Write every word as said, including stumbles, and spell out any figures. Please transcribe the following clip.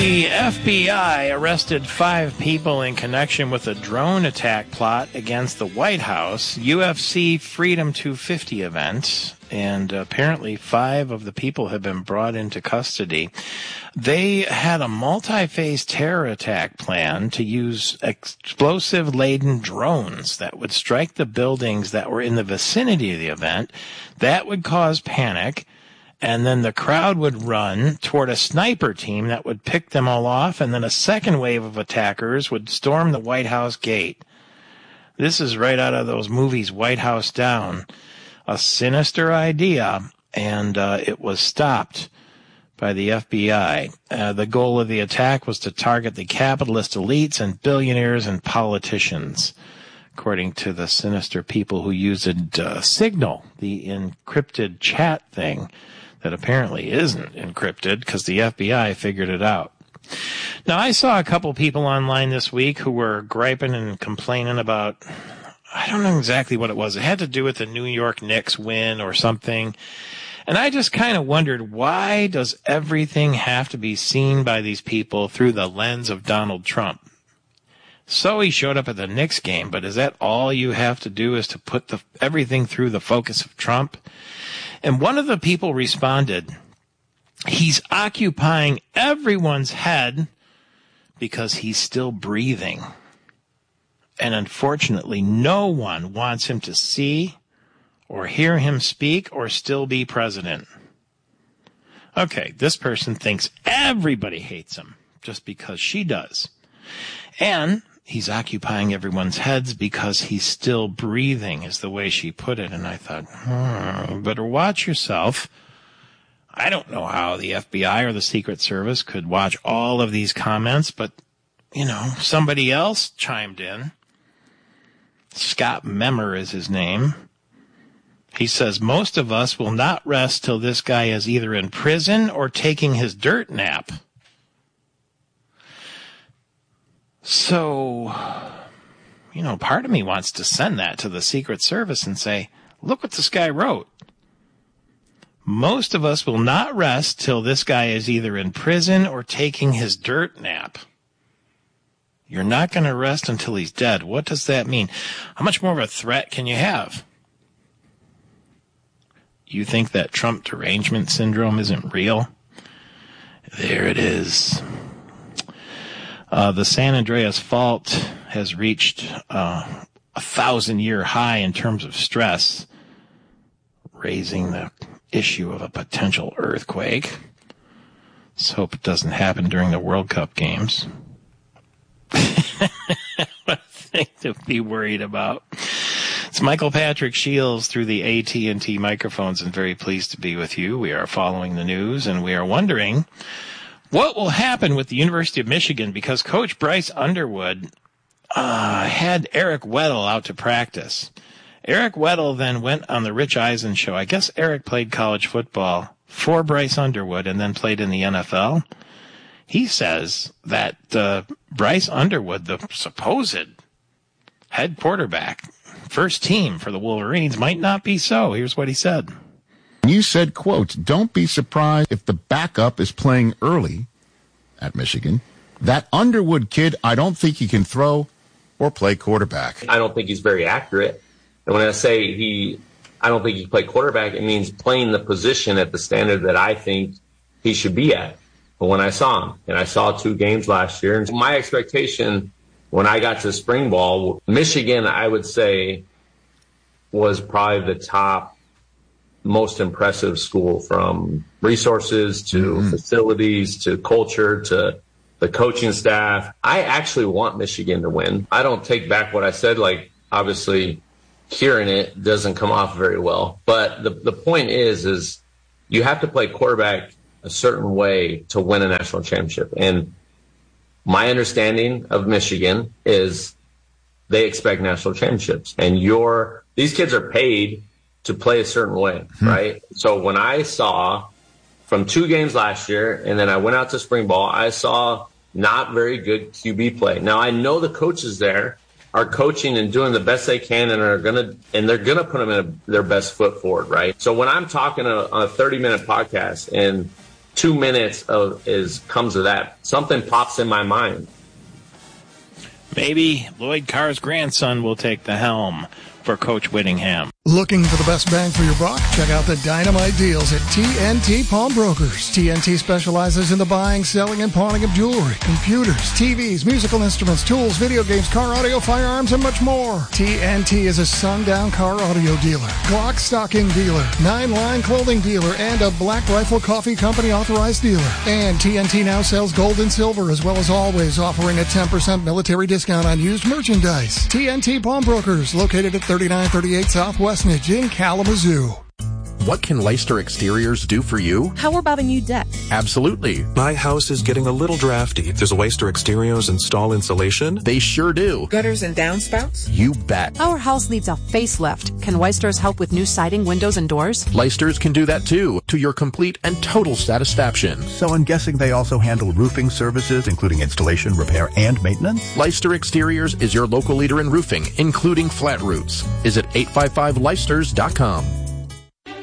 The F B I arrested five people in connection with a drone attack plot against the White House U F C Freedom two fifty event, and apparently five of the people have been brought into custody. They had a multi-phase terror attack plan to use explosive-laden drones that would strike the buildings that were in the vicinity of the event. That would cause panic. And then the crowd would run toward a sniper team that would pick them all off, and then a second wave of attackers would storm the White House gate. This is right out of those movies, White House Down. A sinister idea, and uh, it was stopped by the F B I. Uh, the goal of the attack was to target the capitalist elites and billionaires and politicians, according to the sinister people who used uh, Signal, the encrypted chat thing, that apparently isn't encrypted because the F B I figured it out. Now, I saw a couple people online this week who were griping and complaining about, I don't know exactly what it was. It had to do with the New York Knicks win or something. And I just kind of wondered, why does everything have to be seen by these people through the lens of Donald Trump? So he showed up at the Knicks game, but is that all you have to do is to put the everything through the focus of Trump? And one of the people responded, he's occupying everyone's head because he's still breathing. And unfortunately, no one wants him to see or hear him speak or still be president. Okay, this person thinks everybody hates him just because she does. And he's occupying everyone's heads because he's still breathing, is the way she put it. And I thought, hmm, better watch yourself. I don't know how the F B I or the Secret Service could watch all of these comments, but, you know, somebody else chimed in. Scott Memmer is his name. He says, most of us will not rest till this guy is either in prison or taking his dirt nap. So, you know, part of me wants to send that to the Secret Service and say, look what this guy wrote. Most of us will not rest till this guy is either in prison or taking his dirt nap. You're not going to rest until he's dead. What does that mean? How much more of a threat can you have? You think that Trump derangement syndrome isn't real? There it is. Uh, the San Andreas Fault has reached uh, a thousand-year high in terms of stress, raising the issue of a potential earthquake. Let's hope it doesn't happen during the World Cup games. What a thing to be worried about. It's Michael Patrick Shields through the A T and T microphones, and very pleased to be with you. We are following the news, and we are wondering what will happen with the University of Michigan, because Coach Bryce Underwood uh, had Eric Weddle out to practice. Eric Weddle then went on the Rich Eisen show. I guess Eric played college football for Bryce Underwood and then played in the N F L. He says that uh, Bryce Underwood, the supposed head quarterback, first team for the Wolverines, might not be so. Here's what he said. You said, quote, don't be surprised if the backup is playing early at Michigan. That Underwood kid, I don't think he can throw or play quarterback. I don't think he's very accurate. And when I say he, I don't think he can play quarterback, it means playing the position at the standard that I think he should be at. But when I saw him, and I saw two games last year, and my expectation when I got to spring ball, Michigan, I would say, was probably the top most impressive school, from resources to mm-hmm. facilities to culture to the coaching staff. I actually want Michigan to win. I don't take back what I said. Like, obviously, hearing it doesn't come off very well. But the, the point is, is you have to play quarterback a certain way to win a national championship. And my understanding of Michigan is they expect national championships. And you're, these kids are paid to play a certain way, hmm. right? So when I saw from two games last year, and then I went out to spring ball, I saw not very good Q B play. Now, I know the coaches there are coaching and doing the best they can, and are gonna and they're gonna put them in a, their best foot forward, right? So when I'm talking a, on a thirty minute podcast and two minutes of is comes of that. Something pops in my mind. Maybe Lloyd Carr's grandson will take the helm for Coach Whittingham. Looking for the best bang for your buck? Check out the dynamite deals at T N T Pawnbrokers. T N T specializes in the buying, selling, and pawning of jewelry, computers, T Vs, musical instruments, tools, video games, car audio, firearms, and much more. T N T is a sundown car audio dealer, Glock stocking dealer, nine-line clothing dealer, and a Black Rifle Coffee Company authorized dealer. And T N T now sells gold and silver, as well as always offering a ten percent military discount on used merchandise. T N T Pawnbrokers, located at thirty-nine thirty-eight South Westnedge in Kalamazoo. What can Leicester Exteriors do for you? How about a new deck? Absolutely. My house is getting a little drafty. Does Leicester Exteriors install insulation? They sure do. Gutters and downspouts? You bet. Our house needs a facelift. Can Leicesters help with new siding, windows, and doors? Leicesters can do that too, to your complete and total satisfaction. So I'm guessing they also handle roofing services, including installation, repair, and maintenance? Leicester Exteriors is your local leader in roofing, including flat roofs. Visit eight five five leicesters dot com.